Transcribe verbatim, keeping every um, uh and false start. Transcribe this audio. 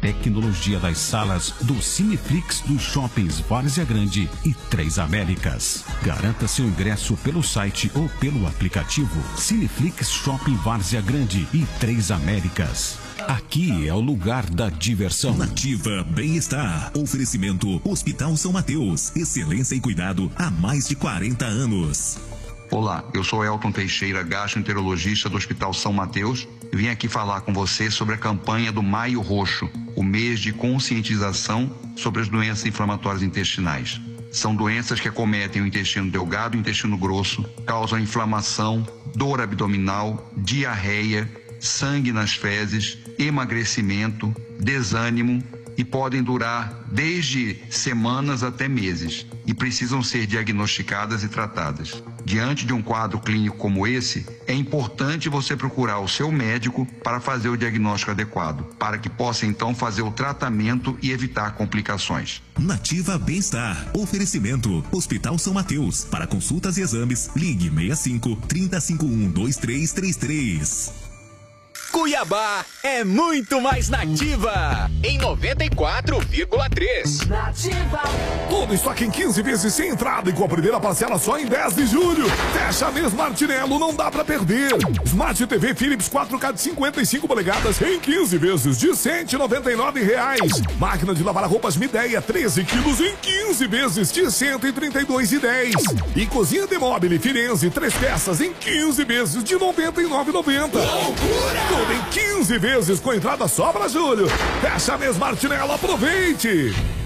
tecnologia das salas do Cineflix dos shoppings Várzea Grande e Três Américas. Garanta seu ingresso pelo site ou pelo aplicativo Cineflix Shopping Várzea Grande e Três Américas. Aqui é o lugar da diversão. Nativa Bem-Estar. Oferecimento Hospital São Mateus. Excelência e cuidado há mais de quarenta anos. Olá, eu sou Elton Teixeira, gastroenterologista do Hospital São Mateus, e vim aqui falar com você sobre a campanha do Maio Roxo, o mês de conscientização sobre as doenças inflamatórias intestinais. São doenças que acometem o intestino delgado e o intestino grosso, causam inflamação, dor abdominal, diarreia, sangue nas fezes, emagrecimento, desânimo e podem durar desde semanas até meses e precisam ser diagnosticadas e tratadas. Diante de um quadro clínico como esse, é importante você procurar o seu médico para fazer o diagnóstico adequado, para que possa então fazer o tratamento e evitar complicações. Nativa Bem-Estar. Oferecimento Hospital São Mateus. Para consultas e exames, ligue seis cinco, trinta, cinquenta e um, vinte e três trinta e três. Cuiabá é muito mais Nativa em noventa e quatro vírgula três. Nativa. Tudo isso aqui em quinze vezes sem entrada e com a primeira parcela só em dez de julho. Fecha mês Martinello, não dá pra perder. Smart T V Philips quatro K de cinquenta e cinco polegadas em quinze vezes de cento e noventa e nove reais. Máquina de lavar roupas Midea treze quilos em quinze vezes de cento e trinta e dois reais e dez. E cozinha de Mobile Firenze três peças em quinze vezes de noventa e nove reais e noventa centavos. Loucura! Em quinze vezes com entrada só pra julho. Fecha mês Martinello, aproveite!